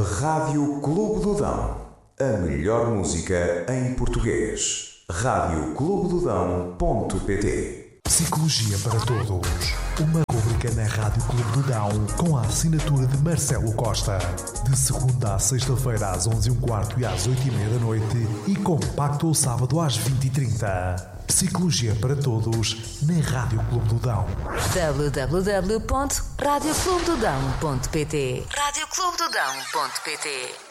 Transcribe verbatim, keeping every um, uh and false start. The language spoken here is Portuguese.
Rádio Clube do Dão. A melhor música em português. rádio clube do dão ponto pt. Psicologia para Todos. Uma rubrica na Rádio Clube do Dão com a assinatura de Marcelo Costa. De segunda à sexta-feira às onze e um quarto e às oito e meia da noite e compacto ao sábado às vinte e trinta. Psicologia para Todos na Rádio Clube do Dão. w w w ponto rádio clube do dão ponto pt rádio clube do dão ponto pt